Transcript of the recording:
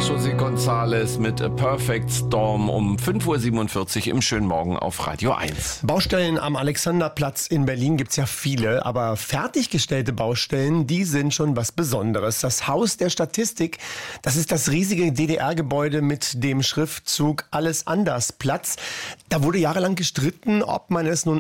José González mit A Perfect Storm um 5.47 Uhr im schönen Morgen auf Radio 1. Baustellen am Alexanderplatz in Berlin gibt's ja viele, aber fertiggestellte Baustellen, die sind schon was Besonderes. Das Haus der Statistik, das ist das riesige DDR-Gebäude mit dem Schriftzug Alles anders Platz. Da wurde jahrelang gestritten, ob man es nun